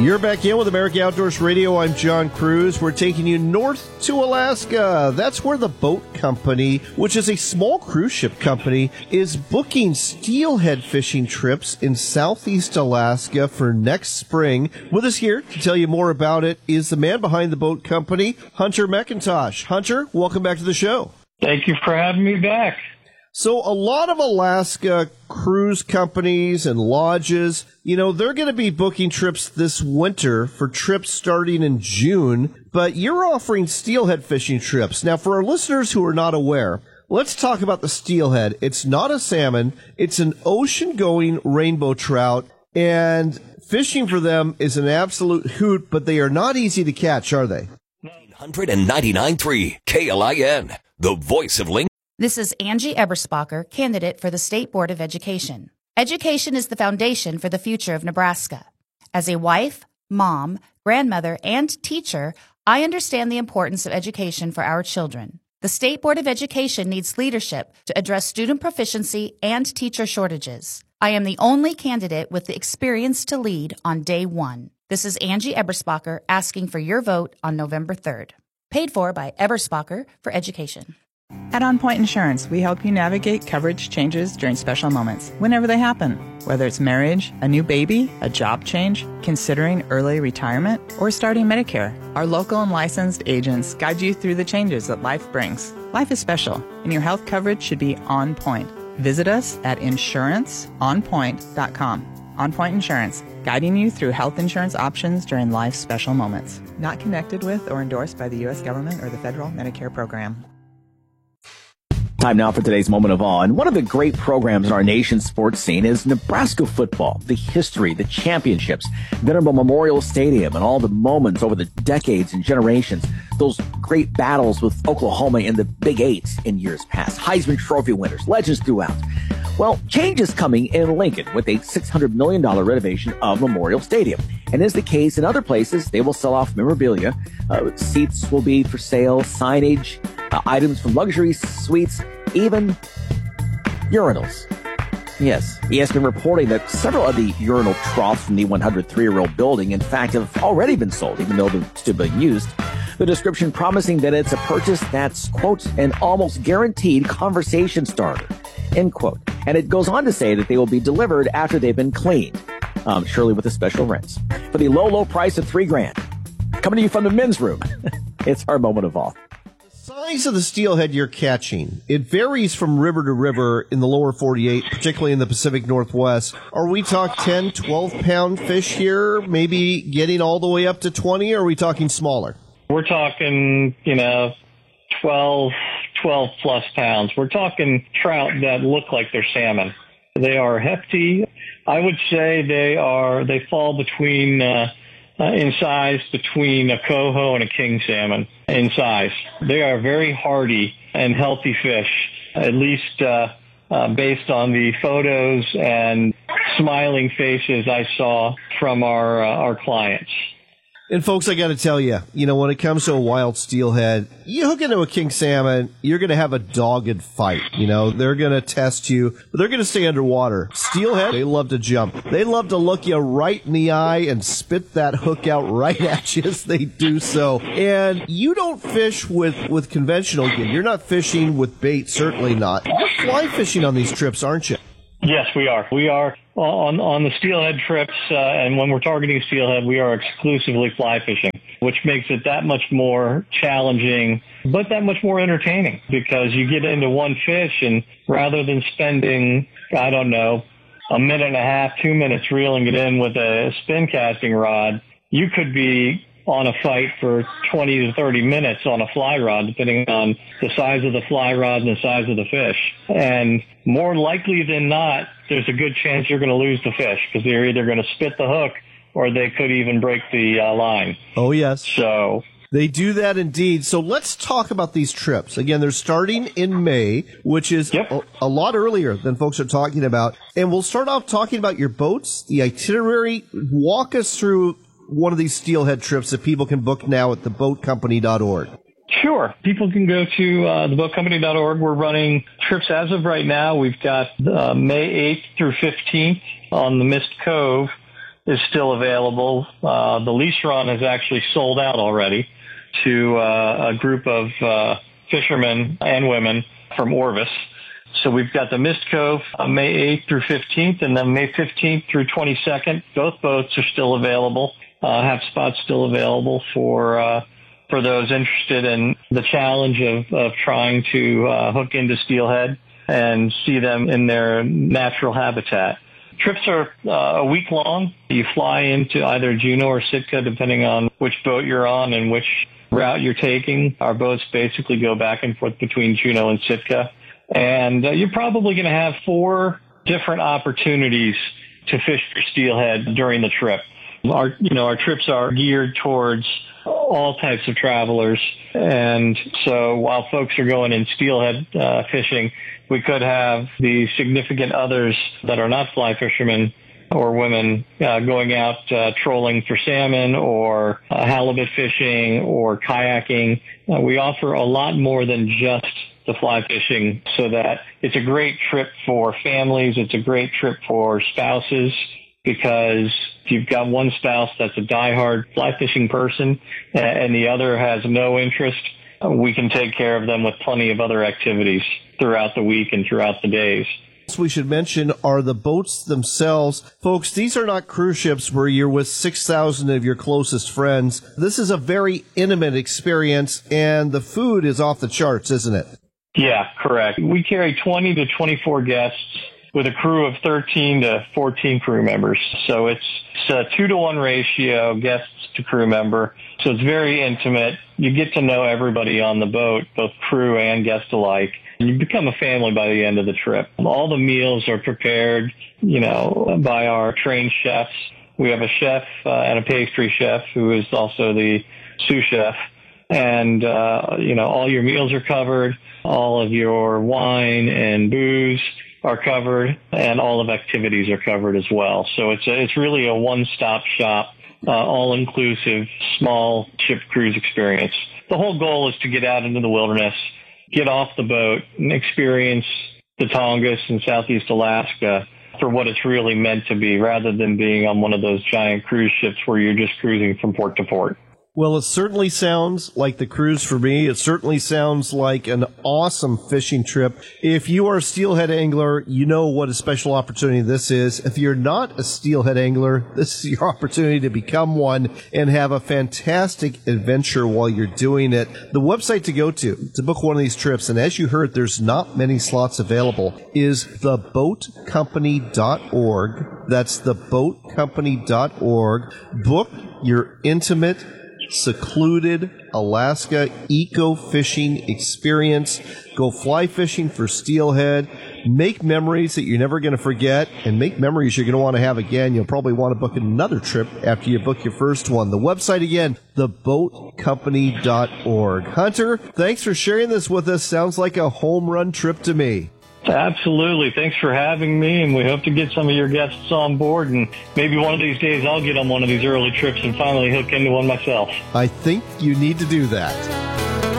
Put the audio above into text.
You're back in with America Outdoors Radio. I'm John Cruz. We're taking you north to Alaska. That's where the Boat Company, which is a small cruise ship company, is booking steelhead fishing trips in southeast Alaska for next spring. With us here to tell you more about it is the man behind the Boat Company, Hunter McIntosh. Hunter, welcome back to the show. Thank you for having me back. So a lot of Alaska cruise companies and lodges, they're going to be booking trips this winter for trips starting in June, but you're offering steelhead fishing trips. Now, for our listeners who are not aware, let's talk about the steelhead. It's not a salmon. It's an ocean-going rainbow trout, and fishing for them is an absolute hoot, but they are not easy to catch, are they? 199.3 KLIN, the voice of Lincoln. This is Angie Eberspacher, candidate for the State Board of Education. Education is the foundation for the future of Nebraska. As a wife, mom, grandmother, and teacher, I understand the importance of education for our children. The State Board of Education needs leadership to address student proficiency and teacher shortages. I am the only candidate with the experience to lead on day one. This is Angie Eberspacher asking for your vote on November 3rd. Paid for by Eberspacher for Education. At On Point Insurance, we help you navigate coverage changes during special moments, whenever they happen. Whether it's marriage, a new baby, a job change, considering early retirement, or starting Medicare, our local and licensed agents guide you through the changes that life brings. Life is special, and your health coverage should be on point. Visit us at insuranceonpoint.com. On Point Insurance, guiding you through health insurance options during life's special moments. Not connected with or endorsed by the U.S. government or the federal Medicare program. Time now for today's Moment of Awe. And one of the great programs in our nation's sports scene is Nebraska football. The history, the championships, Venerable Memorial Stadium, and all the moments over the decades and generations. Those great battles with Oklahoma in the Big Eight in years past. Heisman Trophy winners, legends throughout. Well, change is coming in Lincoln with a $600 million renovation of Memorial Stadium. And as the case in other places, they will sell off memorabilia. Seats will be for sale, signage, items from luxury suites, even urinals. Yes, ESPN reporting that several of the urinal troughs from the 103-year-old building, in fact, have already been sold, even though they're still being used. The description promising that it's a purchase that's, quote, an almost guaranteed conversation starter, end quote. And it goes on to say that they will be delivered after they've been cleaned, surely with a special rinse, for the low price of $3,000. Coming to you from the men's room, it's our Moment of Awe. Size of the steelhead you're catching, it varies from river to river in the lower 48, particularly in the Pacific Northwest. Are we talking 10, 12-pound fish here, maybe getting all the way up to 20, or are we talking smaller? We're talking, 12 plus pounds. We're talking trout that look like they're salmon. They are hefty. I would say they fall between in size between a coho and a king salmon in size. They are very hardy and healthy fish, at least based on the photos and smiling faces I saw from our clients. And folks, I got to tell you, when it comes to a wild steelhead, you hook into a king salmon, you're going to have a dogged fight. They're going to test you, but they're going to stay underwater. Steelhead, they love to jump. They love to look you right in the eye and spit that hook out right at you as they do so. And you don't fish with conventional gear. You're not fishing with bait, certainly not. You're fly fishing on these trips, aren't you? Yes, we are. We are on the steelhead trips, and when we're targeting steelhead, we are exclusively fly fishing, which makes it that much more challenging, but that much more entertaining, because you get into one fish, and rather than spending, a minute and a half, 2 minutes reeling it in with a spin casting rod, you could be on a fight for 20 to 30 minutes on a fly rod, depending on the size of the fly rod and the size of the fish. And more likely than not, there's a good chance you're going to lose the fish, because they're either going to spit the hook or they could even break the line. Oh, yes. So they do that indeed. So let's talk about these trips. Again, they're starting in May, which is a lot earlier than folks are talking about. And we'll start off talking about your boats, the itinerary. Walk us through one of these steelhead trips that people can book now at theboatcompany.org. Sure. People can go to theboatcompany.org. We're running trips as of right now. We've got May 8th through 15th on the Mist Cove. is still available. The lease run has actually sold out already to a group of fishermen and women from Orvis. So we've got the Mist Cove May 8th through 15th, and then May 15th through 22nd. Both boats are still available, have spots still available for those interested in the challenge of trying to hook into steelhead and see them in their natural habitat. Trips are a week long. You fly into either Juneau or Sitka, depending on which boat you're on and which route you're taking. Our boats basically go back and forth between Juneau and Sitka. And you're probably going to have 4 different opportunities to fish for steelhead during the trip. Our trips are geared towards all types of travelers. And so while folks are going in steelhead fishing, we could have the significant others that are not fly fishermen or women going out trolling for salmon or halibut fishing or kayaking. We offer a lot more than just the fly fishing, so that it's a great trip for families. It's a great trip for spouses, because if you've got one spouse that's a diehard fly fishing person and the other has no interest, we can take care of them with plenty of other activities throughout the week and throughout the days. We should mention are the boats themselves. Folks, these are not cruise ships where you're with 6,000 of your closest friends. This is a very intimate experience, and the food is off the charts, isn't it? Yeah, correct. We carry 20 to 24 guests with a crew of 13 to 14 crew members. So it's a 2-to-1 ratio, guests to crew member. So it's very intimate. You get to know everybody on the boat, both crew and guests alike. You become a family by the end of the trip. All the meals are prepared, by our trained chefs. We have a chef and a pastry chef who is also the sous chef. And, all your meals are covered. All of your wine and booze are covered, and all of activities are covered as well. So it's really a one-stop shop, all-inclusive, small ship cruise experience. The whole goal is to get out into the wilderness, get off the boat, and experience the Tongass and Southeast Alaska for what it's really meant to be, rather than being on one of those giant cruise ships where you're just cruising from port to port. Well, it certainly sounds like the cruise for me. It certainly sounds like an awesome fishing trip. If you are a steelhead angler, you know what a special opportunity this is. If you're not a steelhead angler, this is your opportunity to become one and have a fantastic adventure while you're doing it. The website to go to book one of these trips, and as you heard, there's not many slots available, is theboatcompany.org. That's theboatcompany.org. Book your intimate, secluded Alaska eco-fishing experience. Go fly fishing for steelhead. Make memories that you're never going to forget, and make memories you're going to want to have again. You'll probably want to book another trip after you book your first one. The website again, theboatcompany.org. Hunter, thanks for sharing this with us. Sounds like a home run trip to me. Absolutely. Thanks for having me, and we hope to get some of your guests on board, and maybe one of these days I'll get on one of these early trips and finally hook into one myself. I think you need to do that.